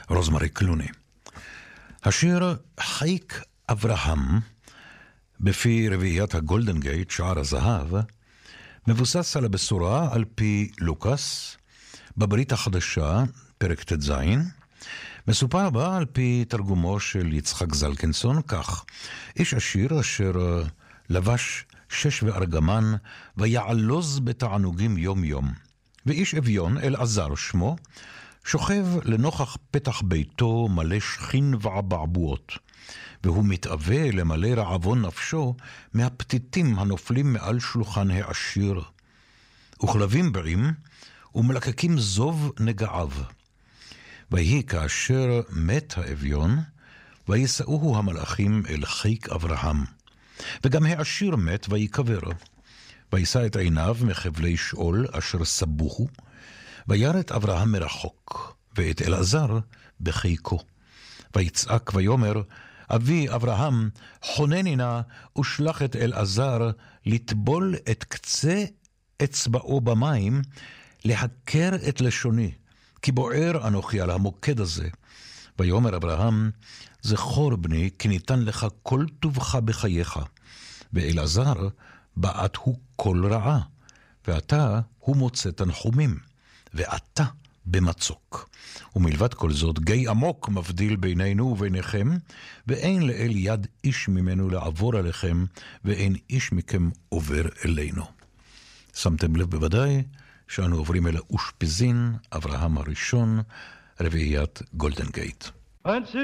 רוזמרי קלוני. השיר חיק אברהם, בפי רביעיית הגולדן גייט, שער הזהב, מבוסס על הבשורה על פי לוקאס, בברית החדשה, פרק ט"ז, מסופר בה על פי תרגומו של יצחק זלקנסון, כך: איש עשיר אשר לבש שש וארגמן, ויעלוז בתענוגים יום יום. ואיש אביון, אלעזר שמו, שוכב לנוכח פתח ביתו מלא שכין ועבעבועות, והוא מתאווה למלא רעבון נפשו מהפתיתים הנופלים מעל שולחן העשיר. וכלבים באים ומלקקים זוב נגעיו. ויהי כאשר מת האביון, ויסעוהו המלאכים אל חיק אברהם. וגם העשיר מת ויקבר. וישא את עיניו מחבלי שאול אשר סבוהו, וירא את אברהם מרחוק, ואת אלעזר בחיקו. ויצעק ויאמר, אבי אברהם, חונני נא ושלח את אלעזר לטבול את קצה אצבעו במים, להכר את לשוני, כי בוער אנוכי על המוקד הזה. ויאמר אברהם, זכור בני, כי ניתן לך כל טובך בחייך. ואלעזר בעט הוא כל רעה, ואתה הוא מוצא תנחומים, ואתה במצוק. ומלבד כל זאת, גיא עמוק מבדיל בינינו וביניכם, ואין לאל יד איש ממנו לעבור עליכם, ואין איש מכם עובר אלינו. שמתם לב בוודאי שאנו עוברים אל האושפיזין, אברהם הראשון, רביעיית גולדן גייט.